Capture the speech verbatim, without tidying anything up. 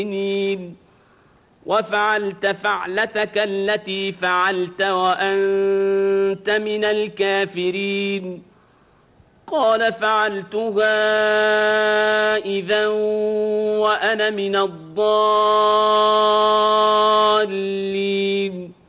وفعلت فعلتك التي فعلت وأنت من الكافرين. قال فعلتها إذا وأنا من الضالين.